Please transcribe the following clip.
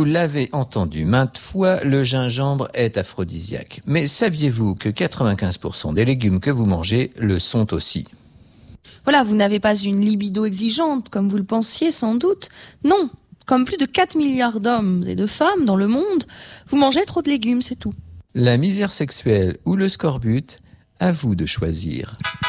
l'avez entendu maintes fois, le gingembre est aphrodisiaque. Mais saviez-vous que 95% des légumes que vous mangez le sont aussi ? Voilà, vous n'avez pas une libido exigeante, comme vous le pensiez sans doute. Non, comme plus de 4 milliards d'hommes et de femmes dans le monde, vous mangez trop de légumes, c'est tout. La misère sexuelle ou le scorbut, à vous de choisir.